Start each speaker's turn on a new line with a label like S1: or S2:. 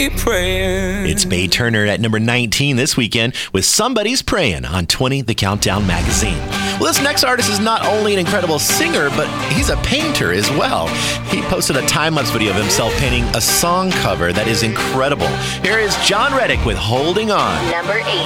S1: keep praying.
S2: It's Bay Turner at number 19 this weekend with Somebody's Praying on 20 The Countdown magazine. Well, this next artist is not only an incredible singer, but he's a painter as well. He posted a time-lapse video of himself painting a song cover that is incredible. Here is John Reddick with Holding On.
S3: Number 8.